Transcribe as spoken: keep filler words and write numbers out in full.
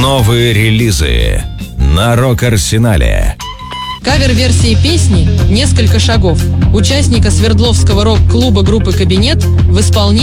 Новые релизы на Рок-Арсенале. Кавер-версии песни «Несколько шагов» участника Свердловского рок-клуба группы «Кабинет» в исполнении